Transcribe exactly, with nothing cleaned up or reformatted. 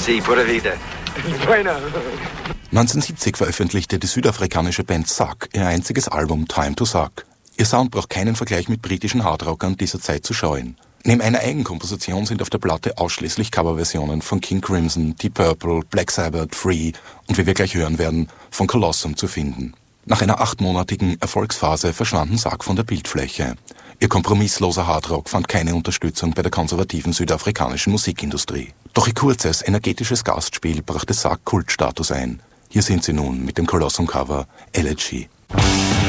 Sí, pura vida. Bueno. neunzehnhundertsiebzig veröffentlichte die südafrikanische Band Suck ihr einziges Album Time to Suck. Ihr Sound braucht keinen Vergleich mit britischen Hardrockern dieser Zeit zu scheuen. Neben einer Eigenkomposition sind auf der Platte ausschließlich Coverversionen von King Crimson, Deep Purple, Black Sabbath, Free und wie wir gleich hören werden, von Colossum zu finden. Nach einer achtmonatigen Erfolgsphase verschwanden Suck von der Bildfläche. Ihr kompromissloser Hardrock fand keine Unterstützung bei der konservativen südafrikanischen Musikindustrie. Doch ihr kurzes, energetisches Gastspiel brachte Suck Kultstatus ein. Hier sind sie nun mit dem Colossum-Cover Elegy.